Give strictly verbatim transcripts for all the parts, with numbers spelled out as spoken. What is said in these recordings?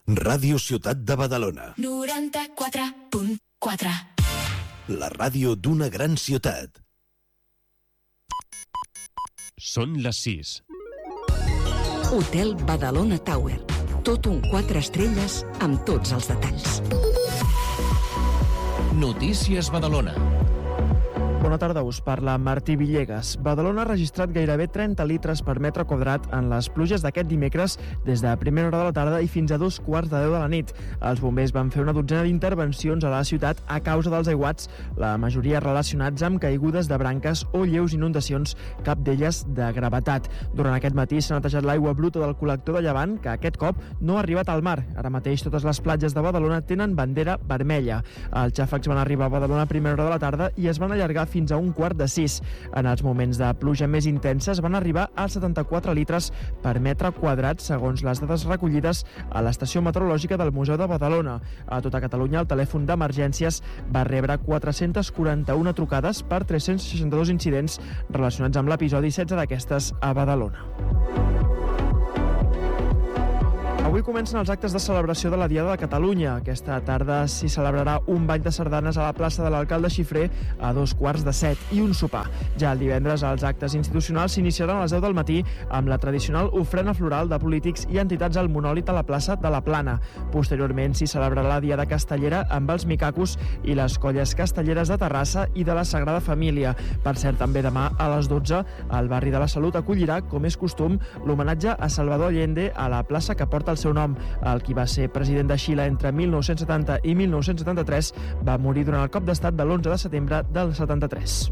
Ràdio Ciutat de Badalona. noranta-quatre punt quatre. La ràdio d'una gran ciutat. Són les sis. Hotel Badalona Tower. Tot un quatre estrelles amb tots els detalls. Notícies Badalona. Bona tarda, us parla Martí Villegas. Badalona ha registrat gairebé trenta litres per metre quadrat en les pluges d'aquest dimecres des de primera hora de la tarda i fins a dos quarts de deu de la nit. Els bombers van fer una dotzena d'intervencions a la ciutat a causa dels aiguats, la majoria relacionats amb caigudes de branques o lleus inundacions, cap d'elles de gravetat. Durant aquest matí s'ha netejat l'aigua bruta del col·lector de Llevant, que aquest cop no ha arribat al mar. Ara mateix totes les platges de Badalona tenen bandera vermella. Els xàfecs van arribar a Badalona a primera hora de la tarda i es van allargar fins a un quart de sis. En els moments de pluja més intenses van arribar a setanta-quatre litres per metre quadrat, segons les dades recollides a l'estació meteorològica del Museu de Badalona. A tota Catalunya, el telèfon d'emergències va rebre quatre-centes quaranta-una trucades per tres-cents seixanta-dos incidents relacionats amb l'episodi, setze d'aquestes a Badalona. Avui comencen els actes de celebració de la Diada de Catalunya. Aquesta tarda s'hi celebrarà un ball de sardanes a la plaça de l'Alcalde Xifré a dos quarts de set i un sopar. Ja el divendres els actes institucionals s'iniciaran a les deu del matí amb la tradicional ofrena floral de polítics i entitats al monòlit a la plaça de la Plana. Posteriorment s'hi celebrarà la Diada Castellera amb els micacos i les colles castelleres de Terrassa i de la Sagrada Família. Per cert, també demà a les dotze el barri de la Salut acollirà, com és costum, l'homenatge a Salvador Allende a la plaça que porta el seu nom. El qui va ser president de Xile entre mil nou-cents setanta i mil nou-cents setanta-tres va morir durant el cop d'estat de l'onze de setembre del setanta-tres.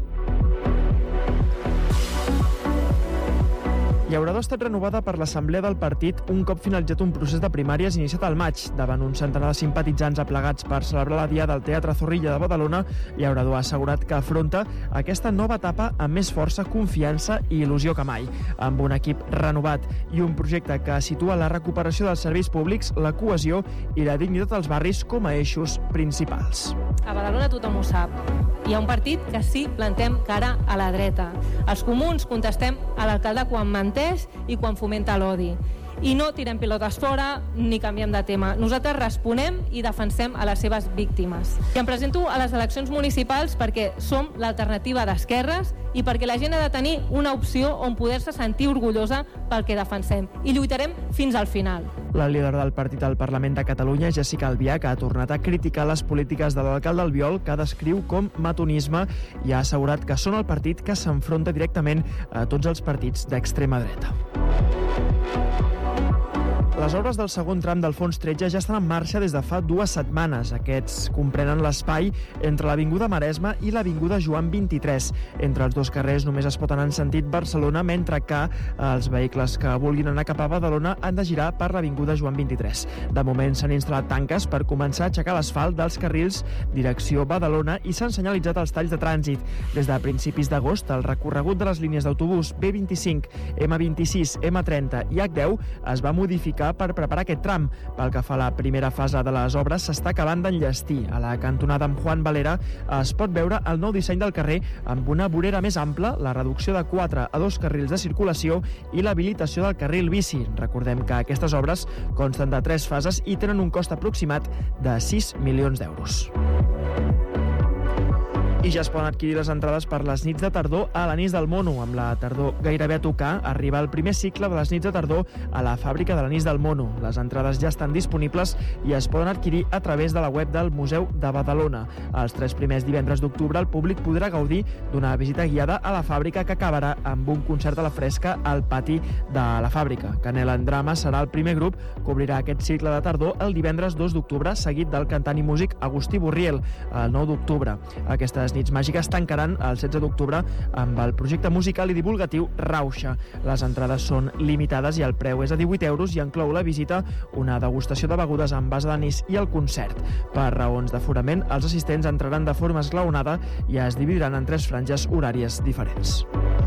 Llaurador ha estat renovada per l'assemblea del partit un cop finalitzat un procés de primàries iniciat al maig. Davant un centenar de simpatitzants aplegats per celebrar la Diada al Teatre Zorrilla de Badalona, Llaurador ha assegurat que afronta aquesta nova etapa amb més força, confiança i il·lusió que mai. Amb un equip renovat i un projecte que situa la recuperació dels serveis públics, la cohesió i la dignitat dels barris com a eixos principals. A Badalona tothom ho sap. Hi ha un partit que sí plantem cara a la dreta. Els comuns contestem a l'alcalde quan menteix i quan fomenta l'odi. I no tirem pilotes fora ni canviem de tema. Nosaltres responem i defensem a les seves víctimes. I em presento a les eleccions municipals perquè som l'alternativa d'esquerres i perquè la gent ha de tenir una opció on poder-se sentir orgullosa pel que defensem. I lluitarem fins al final. La líder del partit al Parlament de Catalunya, Jessica Albiach, ha tornat a criticar les polítiques de l'alcalde Albiol, que descriu com matonisme, i ha assegurat que són el partit que s'enfronta directament a tots els partits d'extrema dreta. Les obres del segon tram del fons tretze ja estan en marxa des de fa dues setmanes. Aquests comprenen l'espai entre l'Avinguda Maresme i l'Avinguda Joan vint-i-tres. Entre els dos carrers només es pot anar en sentit Barcelona, mentre que els vehicles que vulguin anar cap a Badalona han de girar per l'Avinguda Joan vint-i-tres. De moment s'han instal·lat tanques per començar a aixecar l'asfalt dels carrils direcció Badalona i s'han senyalitzat els talls de trànsit. Des de principis d'agost, el recorregut de les línies d'autobús B vint-i-cinc, M vint-i-sis, M trenta i H deu es va modificar per preparar aquest tram. Pel que fa a la primera fase de les obres, s'està acabant d'enllestir. A la cantonada amb Juan Valera es pot veure el nou disseny del carrer amb una vorera més ampla, la reducció de quatre a dos carrils de circulació i l'habilitació del carril bici. Recordem que aquestes obres consten de tres fases i tenen un cost aproximat de sis milions d'euros. I ja es poden adquirir les entrades per les nits de tardor a l'Anís del Mono. Amb la tardor gairebé a tocar, arriba el primer cicle de les nits de tardor a la fàbrica de l'Anís del Mono. Les entrades ja estan disponibles i es poden adquirir a través de la web del Museu de Badalona. Els tres primers divendres d'octubre el públic podrà gaudir d'una visita guiada a la fàbrica que acabarà amb un concert a la fresca al pati de la fàbrica. Canela en Drama serà el primer grup que obrirà aquest cicle de tardor el divendres dos d'octubre, seguit del cantant i músic Agustí Borriel el nou d'octubre. Aquestes nits màgiques tancaran el setze d'octubre amb el projecte musical i divulgatiu Rauxa. Les entrades són limitades i el preu és de divuit euros i inclou la visita, una degustació de begudes amb base d'anís i el concert. Per raons d'aforament, els assistents entraran de forma esglaonada i es dividiran en tres franges horàries diferents.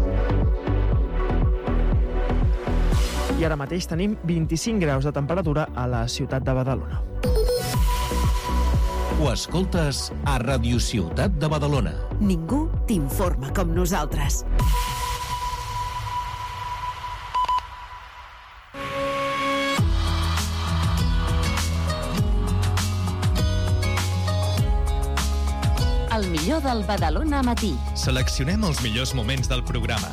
I ara mateix tenim vint-i-cinc graus de temperatura a la ciutat de Badalona. Ho escoltes a Ràdio Ciutat de Badalona. Ningú t'informa com nosaltres. millor del Badalona Matí. Seleccionem els millors moments del programa.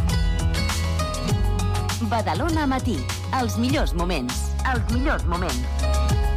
Badalona Matí. Els millors moments. Els millors moments.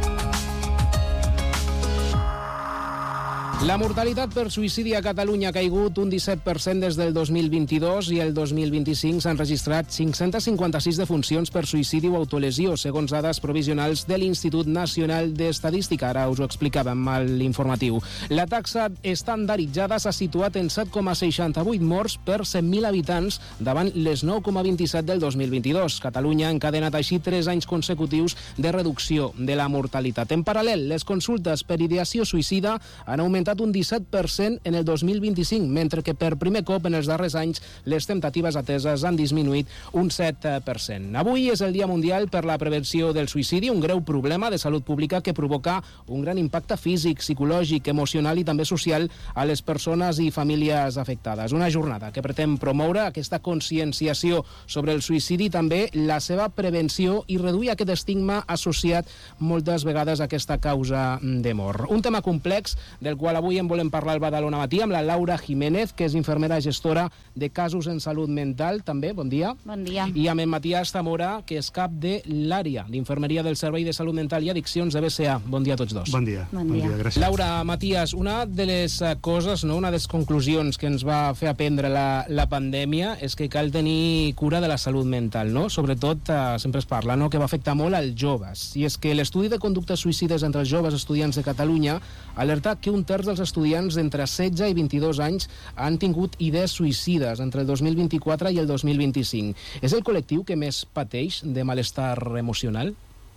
La mortalitat per suïcidi a Catalunya ha caigut un disset per cent des del dos mil vint-i-dos i el dos mil vint-i-cinc s'han registrat cinc-cents cinquanta-sis defuncions per suïcidi o autolesió, segons dades provisionals de l'Institut Nacional d'Estadística. Ara us ho explicàvem a l'informatiu. La taxa estandarditzada s'ha situat en set coma seixanta-vuit morts per cent mil habitants davant les nou coma vint-i-set del dos mil vint-i-dos. Catalunya ha encadenat així tres anys consecutius de reducció de la mortalitat. En paral·lel, les consultes per ideació suïcida han augmentat un disset per cent en el dos mil vint-i-cinc, mentre que per primer cop en els darrers anys les temptatives ateses han disminuït un set per cent. Avui és el Dia Mundial per la Prevenció del Suïcidi, un greu problema de salut pública que provoca un gran impacte físic, psicològic, emocional i també social a les persones i famílies afectades. Una jornada que pretén promoure aquesta conscienciació sobre el suïcidi i també la seva prevenció i reduir aquest estigma associat moltes vegades a aquesta causa de mort. Un tema complex del qual avui en volem parlar al Badalona Matí amb la Laura Jiménez, que és infermera gestora de casos en salut mental. També, bon dia. Bon dia. I amb en Matías Zamora, que és cap de l'àrea d'Infermeria del Servei de Salut Mental i Addiccions de B C A. Bon dia a tots dos. Bon dia. Bon dia. Bon dia, gràcies. Laura, Matías, una de les coses, no, una de les conclusions que ens va fer aprendre la, la pandèmia és que cal tenir cura de la salut mental, no? Sobretot, eh, sempre es parla, no?, que va afectar molt als joves. I és que l'estudi de conductes suïcides entre els joves estudiants de Catalunya alerta que un terç dels estudiants d'entre setze i vint-i-dos anys han tingut idees suïcides entre el dos mil vint-i-quatre i el dos mil vint-i-cinc. És el col·lectiu que més pateix de malestar emocional?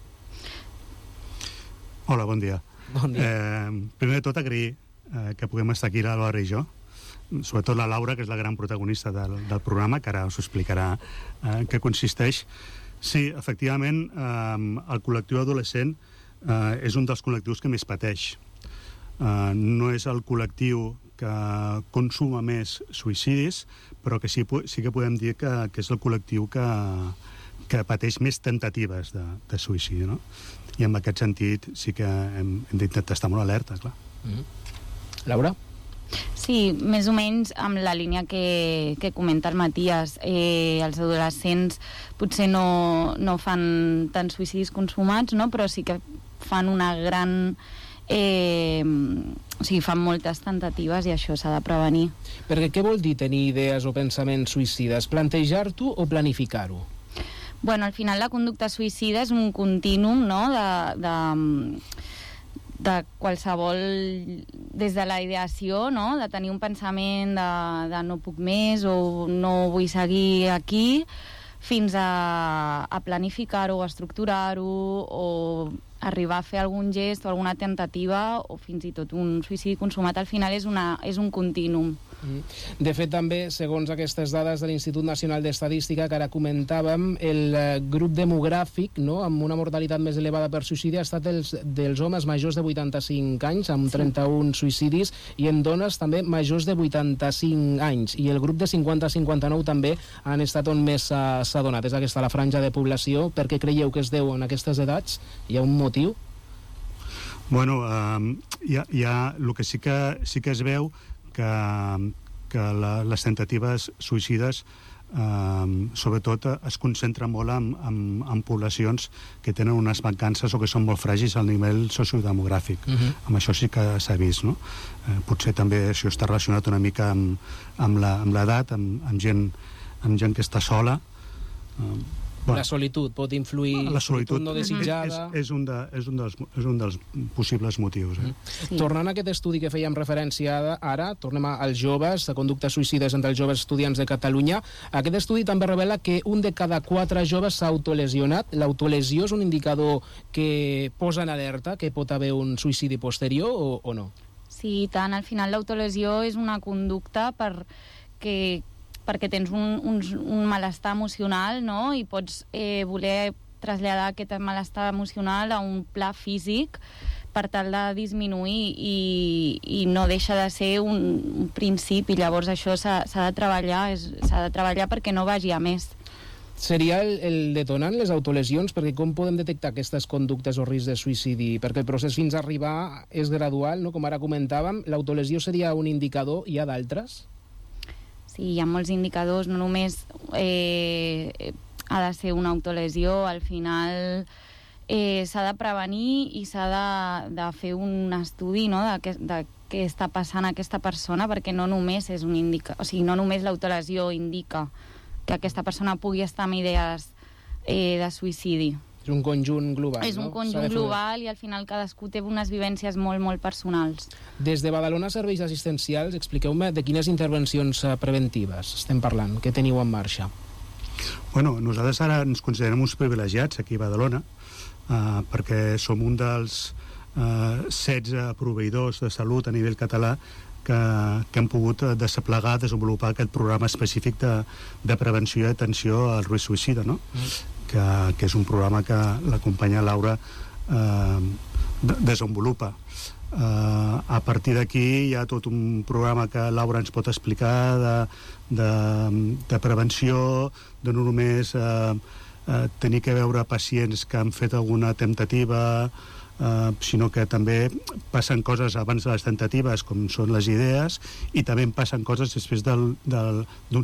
Hola, bon dia. Bon dia. Eh, primer de tot, agrair eh, que puguem estar aquí, la Laura i jo, sobretot la Laura, que és la gran protagonista del, del programa, que ara us explicarà eh, què consisteix. Sí, efectivament, eh, el col·lectiu adolescent eh, és un dels col·lectius que més pateix. Uh, no és el col·lectiu que consuma més suïcidis, però que sí, sí que podem dir que, que és el col·lectiu que, que pateix més temptatives de, de suïcidi, no? I en aquest sentit sí que hem, hem d'intentar estar molt alerta, clar. Mm-hmm. Laura? Sí, més o menys amb la línia que, que comenta el Matías. Eh, els adolescents potser no, no fan tants suïcidis consumats, no? Però sí que fan una gran... Eh, o sigui, fan moltes tentatives i això s'ha de prevenir. Perquè què vol dir tenir idees o pensaments suïcides? Plantejar-t'ho o planificar-ho? Bueno, al final la conducta suïcida és un contínuum, no?, de, de, de qualsevol... des de la ideació, no?, de tenir un pensament de, de no puc més o no vull seguir aquí, fins a, a planificar-ho, a estructurar-ho o arribar a fer algun gest o alguna tentativa o fins i tot un suïcidi consumat. Al final és, una, és un contínuum. De fet, també, segons aquestes dades de l'Institut Nacional d'Estadística que ara comentàvem, el grup demogràfic, no?, amb una mortalitat més elevada per suïcidi ha estat els, dels homes majors de vuitanta-cinc anys, amb trenta-un suïcidis, i en dones també majors de vuitanta-cinc anys. I el grup de cinquanta a cinquanta-nou també han estat on més s'ha donat. És aquesta la franja de població. Per què creieu que es deu en aquestes edats? Hi ha un motiu? Bueno, eh, hi ha, hi ha, el que sí que, sí que es veu que, que la, les tentatives suïcides eh, sobretot es concentra molt en, en, en poblacions que tenen unes mancances o que són molt fràgils al nivell sociodemogràfic. Uh-huh. Amb això sí que s'ha vist, no? Eh, potser també això està relacionat una mica amb, amb l'edat, amb, amb, gent, amb gent que està sola. Eh, Bueno, la solitud pot influir, la solitud no desitjada... És, és, un de, és, un dels, és un dels possibles motius. Eh? Sí. Tornant a aquest estudi que fèiem referència ara, tornem als joves, a conductes suïcides entre els joves estudiants de Catalunya. Aquest estudi també revela que un de cada quatre joves s'ha autolesionat. L'autolesió és un indicador que posa en alerta que pot haver un suïcidi posterior o, o no? Sí, tant. Al final l'autolesió és una conducta per que perquè tens un, un, un malestar emocional, no?, i pots eh, voler traslladar aquest malestar emocional a un pla físic per tal de disminuir i, i no deixa de ser un, un principi. Llavors això s'ha de treballar, s'ha de treballar perquè no vagi a més. Seria el, el detonant, les autolesions? Perquè com podem detectar aquestes conductes o riscs de suïcidi? Perquè el procés fins a arribar és gradual, no? Com ara comentàvem, l'autolesió seria un indicador, hi ha d'altres? Sí, hi ha molts indicadors, no només eh, ha de ser una autolesió, al final eh, s'ha de prevenir i s'ha de, de fer un estudi, no?, de, de què està passant a aquesta persona, perquè no només és un indica, o sigui, no només l'autolesió indica que aquesta persona pugui estar amb idees eh, de suïcidi. És un conjunt global, És un no? conjunt global i al final cadascú té unes vivències molt, molt personals. Des de Badalona Serveis Assistencials, expliqueu-me de quines intervencions preventives estem parlant, què teniu en marxa? Bueno, nosaltres ara ens considerem uns privilegiats aquí a Badalona, eh, perquè som un dels eh, setze proveïdors de salut a nivell català que, que han pogut desplegar, desenvolupar aquest programa específic de, de prevenció i atenció al risc suïcida, no? Mm. que, que és un programa que la companya Laura eh, de, desenvolupa. Eh, a partir d'aquí hi ha tot un programa que Laura ens pot explicar de, de, de prevenció, de no només eh, eh, tenir que veure pacients que han fet alguna temptativa, Uh, sinó que també passen coses abans de les tentatives, com són les idees, i també passen coses després del, del, d'un